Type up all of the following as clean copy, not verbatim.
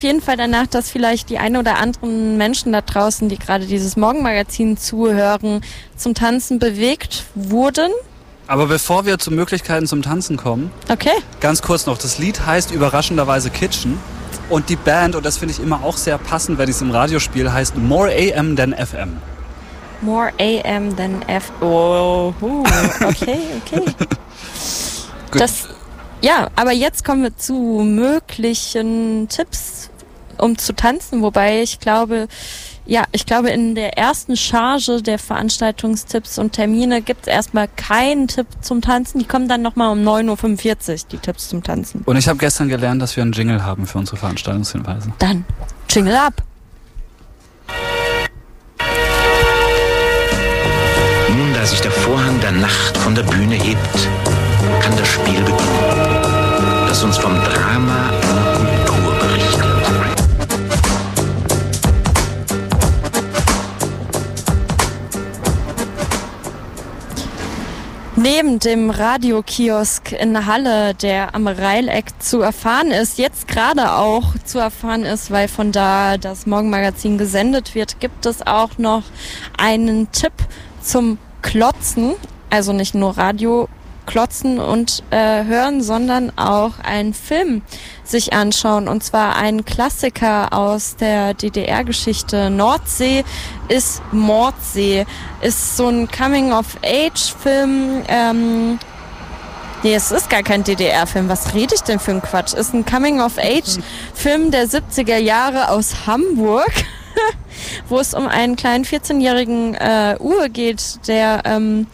jeden Fall danach, dass vielleicht die ein oder anderen Menschen da draußen, die gerade dieses Morgenmagazin zuhören, zum Tanzen bewegt wurden. Aber bevor wir zu Möglichkeiten zum Tanzen kommen, okay, ganz kurz noch, das Lied heißt überraschenderweise Kitchen und die Band, und das finde ich immer auch sehr passend, wenn ich es im Radio spiele, heißt More AM than FM. More AM than FM. Oh, okay. Gut. Ja, aber jetzt kommen wir zu möglichen Tipps, um zu tanzen, wobei ich glaube, in der ersten Charge der Veranstaltungstipps und Termine gibt es erstmal keinen Tipp zum Tanzen. Die kommen dann nochmal um 9.45 Uhr, die Tipps zum Tanzen. Und ich habe gestern gelernt, dass wir einen Jingle haben für unsere Veranstaltungshinweise. Dann Jingle ab! Nun, da sich der Vorhang der Nacht von der Bühne hebt, kann das Spiel beginnen, das uns vom Drama einer Kultur berichtet. Neben dem Radiokiosk in Halle, der am Reileck zu erfahren ist, jetzt gerade auch zu erfahren ist, weil von da das Morgenmagazin gesendet wird, gibt es auch noch einen Tipp zum Klotzen, also nicht nur Radio klotzen und hören, sondern auch einen Film sich anschauen, und zwar einen Klassiker aus der DDR-Geschichte. Nordsee ist Mordsee, ist so ein Coming-of-Age-Film. Nee, es ist gar kein DDR-Film. Was rede ich denn für einen Quatsch? Ist ein Coming-of-Age-Film der 70er Jahre aus Hamburg, wo es um einen kleinen 14-jährigen Uwe geht, der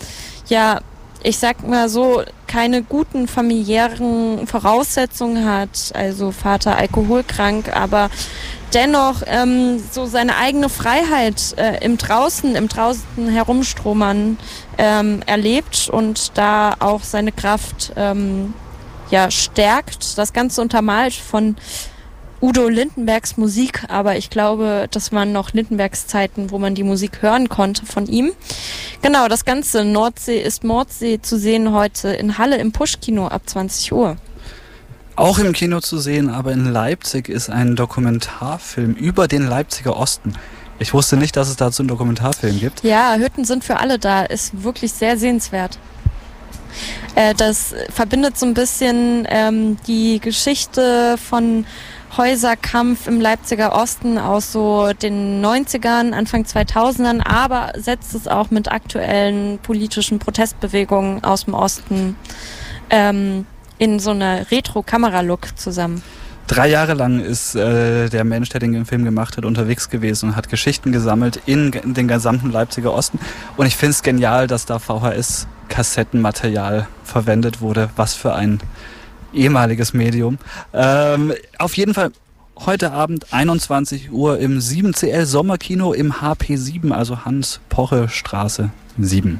ich sag mal so, keine guten familiären Voraussetzungen hat, also Vater alkoholkrank, aber dennoch so seine eigene Freiheit im Draußen herumstromern erlebt und da auch seine Kraft stärkt. Das Ganze untermalt von Udo Lindenbergs Musik, aber ich glaube, das waren noch Lindenbergs Zeiten, wo man die Musik hören konnte von ihm. Genau, das Ganze, Nordsee ist Mordsee, zu sehen heute in Halle im Push-Kino ab 20 Uhr. Auch im Kino zu sehen, aber in Leipzig ist ein Dokumentarfilm über den Leipziger Osten. Ich wusste nicht, dass es dazu einen Dokumentarfilm gibt. Ja, Hütten sind für alle da, ist wirklich sehr sehenswert. Das verbindet so ein bisschen die Geschichte von Häuserkampf im Leipziger Osten aus so den 90ern, Anfang 2000ern, aber setzt es auch mit aktuellen politischen Protestbewegungen aus dem Osten in so einer Retro-Kamera-Look zusammen. 3 Jahre lang ist der Mensch, der den Film gemacht hat, unterwegs gewesen und hat Geschichten gesammelt in den gesamten Leipziger Osten. Und ich finde es genial, dass da VHS-Kassettenmaterial verwendet wurde. Was für ein ehemaliges Medium. Auf jeden Fall heute Abend 21 Uhr im 7CL Sommerkino im HP7, also Hans-Poche-Straße 7.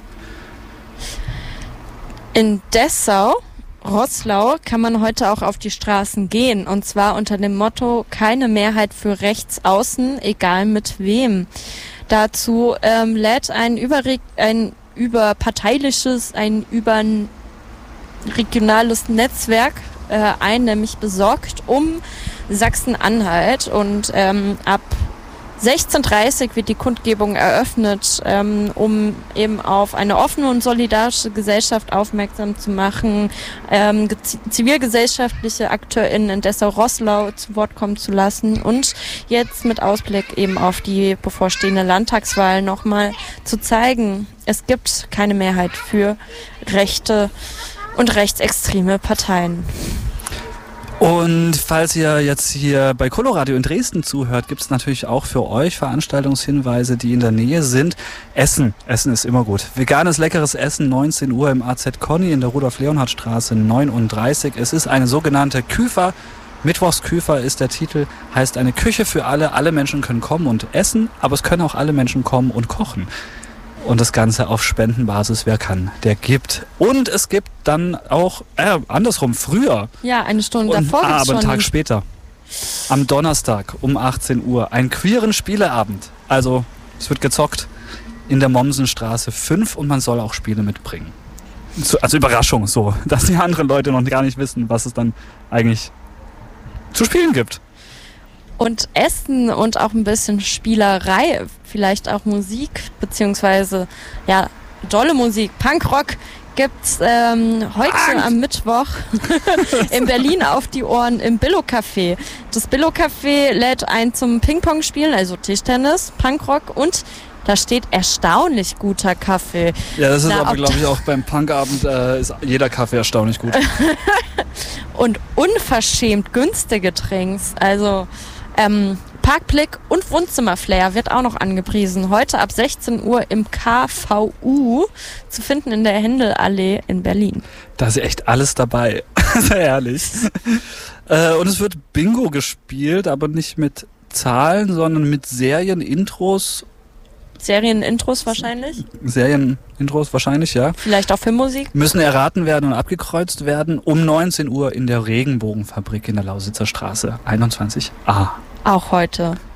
In Dessau-Roßlau kann man heute auch auf die Straßen gehen, und zwar unter dem Motto: keine Mehrheit für rechts außen, egal mit wem. Dazu lädt ein überregionales Netzwerk ein, nämlich Besorgt um Sachsen-Anhalt, und ab 16:30 Uhr wird die Kundgebung eröffnet, um eben auf eine offene und solidarische Gesellschaft aufmerksam zu machen, zivilgesellschaftliche AkteurInnen in Dessau-Roßlau zu Wort kommen zu lassen und jetzt mit Ausblick eben auf die bevorstehende Landtagswahl nochmal zu zeigen, es gibt keine Mehrheit für rechte und rechtsextreme Parteien. Und falls ihr jetzt hier bei Coloradio in Dresden zuhört, gibt es natürlich auch für euch Veranstaltungshinweise, die in der Nähe sind. Essen ist immer gut. Veganes, leckeres Essen, 19 Uhr im AZ Conny in der Rudolf-Leonhard-Straße 39. Es ist eine sogenannte Küfer. Mittwochsküfer ist der Titel, heißt eine Küche für alle. Alle Menschen können kommen und essen, aber es können auch alle Menschen kommen und kochen. Und das Ganze auf Spendenbasis, wer kann, der gibt. Und es gibt dann auch, andersrum, früher. Ja, eine Stunde davor gibt's aber schon. einen Tag später, am Donnerstag um 18 Uhr, einen queeren Spieleabend. Also, es wird gezockt in der Mommsenstraße 5 und man soll auch Spiele mitbringen. Also Überraschung, so, dass die anderen Leute noch gar nicht wissen, was es dann eigentlich zu spielen gibt. Und Essen und auch ein bisschen Spielerei, vielleicht auch Musik, beziehungsweise ja, dolle Musik, Punkrock gibt's heute am Mittwoch in Berlin auf die Ohren im Billo-Café. Das Billo-Café lädt ein zum Ping-Pong-Spielen, also Tischtennis, Punkrock und da steht erstaunlich guter Kaffee. Ja, das ist aber, glaube ich, auch beim Punkabend ist jeder Kaffee erstaunlich gut. Und unverschämt günstige Drinks, also Parkblick und Wohnzimmerflair wird auch noch angepriesen. Heute ab 16 Uhr im KVU zu finden in der Händelallee in Berlin. Da ist echt alles dabei. Sehr herrlich. Und es wird Bingo gespielt, aber nicht mit Zahlen, sondern mit Serienintros. Serienintros wahrscheinlich? Serienintros wahrscheinlich, ja. Vielleicht auch Filmmusik? Müssen erraten werden und abgekreuzt werden um 19 Uhr in der Regenbogenfabrik in der Lausitzer Straße 21a. Auch heute.